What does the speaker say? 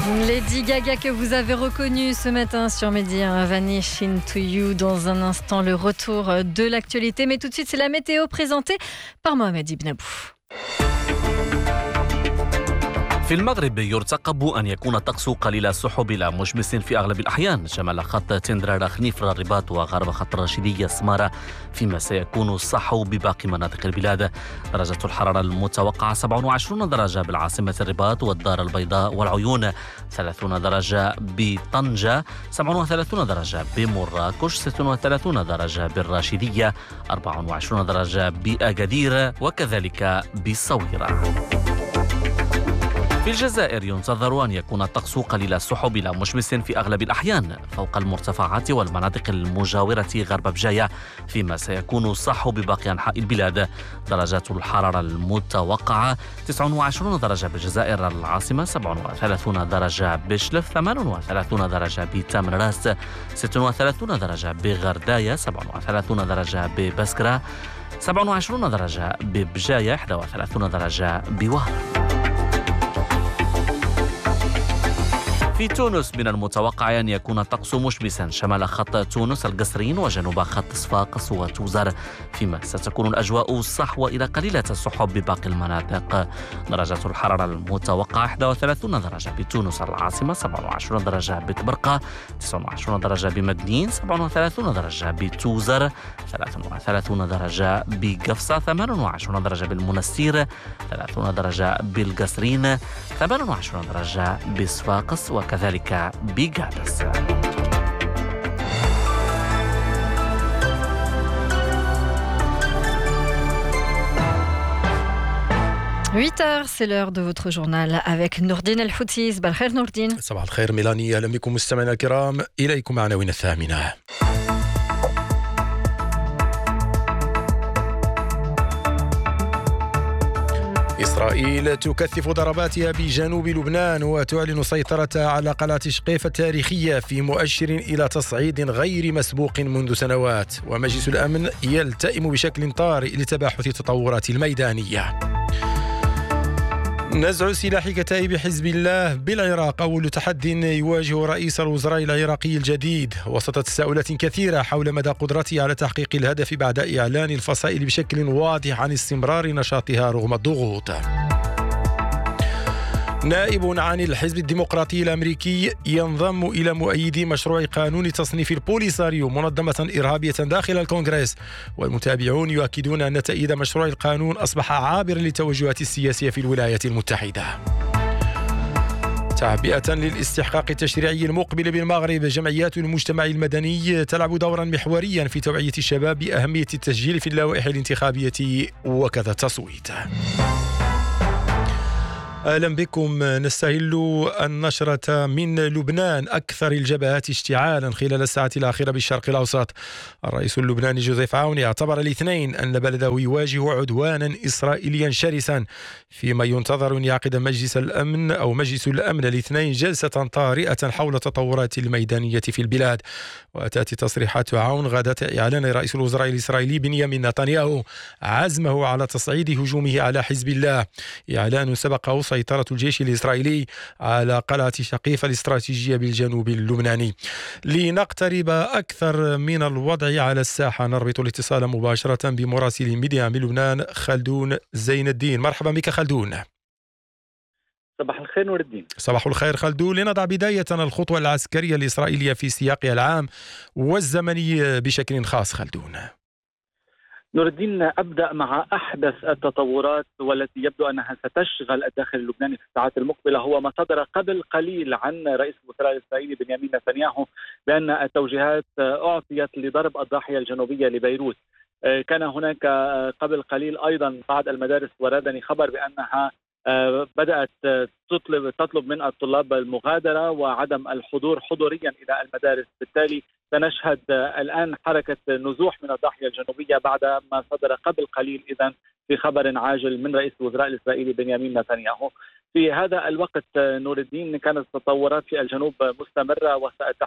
Lady Gaga que vous avez reconnue ce matin sur Mehdi, Vanish Into You. Dans un instant, le retour de l'actualité. Mais tout de suite, c'est la météo présentée par Mohamed Ibn Abou. في المغرب يرتقب أن يكون الطقس قليل السحب إلى مشمس في أغلب الأحيان شمال خط تندرا خنيفر الرباط وغرب خط الرشيدية سمارة، فيما سيكون الصحو بباقي مناطق البلاد. درجة الحرارة المتوقعة 27 درجة بالعاصمة الرباط والدار البيضاء والعيون، 30 درجة بطنجة، 37 درجة بمراكش، 36 درجة بالراشدية، 24 درجة بأكادير وكذلك بالصويرة. في الجزائر ينتظر أن يكون الطقس قليل السحب إلى مشمس في أغلب الأحيان فوق المرتفعات والمناطق المجاورة غرب بجاية، فيما سيكون الصحو بباقي أنحاء البلاد. درجات الحرارة المتوقعة 29 درجة بالجزائر العاصمة، 37 درجة بشلف، 38 درجة بتامراست، 36 درجة بغرداية، 37 درجة ببسكرة، 27 درجة ببجاية، 31 درجة بوهران. في تونس من المتوقع أن يكون الطقس مشمسا شمال خط تونس القصرين وجنوب خط صفاقس وتوزر، فيما ستكون الأجواء صحوة إلى قليلة السحب بباقي المناطق. درجة الحرارة المتوقعة 31 درجة بتونس العاصمة، 27 درجة بتبرقة، 29 درجة بمدنين، 37 درجة بتوزر، 33 درجة بقفصة، 28 درجة بالمنستير، 30 درجة بالقصرين، 28 درجة بصفاقس وكذلك بقادس. 8h, c'est l'heure de votre journal avec Nourdine El-Fouti. صباح الخير نوردين. صباح الخير ميلاني، أهلا بكم مستمعينا الكرام. إليكم عناوين الثامنة. إسرائيل تكثف ضرباتها بجنوب لبنان وتعلن سيطرتها على قلعة شقيف التاريخية في مؤشر إلى تصعيد غير مسبوق منذ سنوات. ومجلس الأمن يلتئم بشكل طارئ لتباحث التطورات الميدانية. نزع سلاح كتائب حزب الله بالعراق أول تحد يواجه رئيس الوزراء العراقي الجديد، وسط تساؤلات كثيرة حول مدى قدرته على تحقيق الهدف بعد إعلان الفصائل بشكل واضح عن استمرار نشاطها رغم الضغوط. نائب عن الحزب الديمقراطي الأمريكي ينضم إلى مؤيدي مشروع قانون تصنيف البوليساريو منظمة إرهابية داخل الكونغرس، والمتابعون يؤكدون أن تأييد مشروع القانون أصبح عابرا للتوجهات السياسية في الولايات المتحدة. تعبئة للاستحقاق التشريعي المقبل بالمغرب، جمعيات المجتمع المدني تلعب دورا محوريا في توعية الشباب بأهمية التسجيل في اللوائح الانتخابية وكذا التصويت. أهلا بكم. نستهل النشرة من لبنان، أكثر الجبهات اشتعالا خلال الساعات الأخيرة بالشرق الأوسط. الرئيس اللبناني جوزيف عون اعتبر الاثنين أن بلده يواجه عدوانا إسرائيليا شرسا، فيما ينتظر أن يعقد مجلس الأمن الاثنين جلسة طارئة حول التطورات الميدانية في البلاد. وتأتي تصريحات عون غداة إعلان رئيس الوزراء الإسرائيلي بنيامين نتنياهو عزمه على تصعيد هجومه على حزب الله، إعلان سبقه سيطرة الجيش الإسرائيلي على قلعة شقيف الاستراتيجية بالجنوب اللبناني. لنقترب أكثر من الوضع على الساحة نربط الاتصال مباشرة بمراسل ميديا من لبنان خلدون زين الدين. مرحبا بك خلدون. صباح الخير نور الدين. صباح الخير خلدون. لنضع بداية الخطوة العسكرية الإسرائيلية في سياقها العام والزمني بشكل خاص خلدون. نور الدين، أبدأ مع أحدث التطورات والتي يبدو أنها ستشغل الداخل اللبناني في الساعات المقبلة. هو ما صدر قبل قليل عن رئيس الوزراء الإسرائيلي بنيامين نتنياهو بأن التوجيهات أعطيت لضرب الضاحية الجنوبية لبيروت. كان هناك قبل قليل أيضا بعض المدارس وردني خبر بأنها بدأت تطلب من الطلاب المغادرة وعدم الحضور حضوريا إلى المدارس. بالتالي سنشهد الآن حركة نزوح من الضاحية الجنوبية بعد ما صدر قبل قليل إذن في خبر عاجل من رئيس الوزراء الإسرائيلي بنيامين نتنياهو. في هذا الوقت نور الدين كانت التطورات في الجنوب مستمرة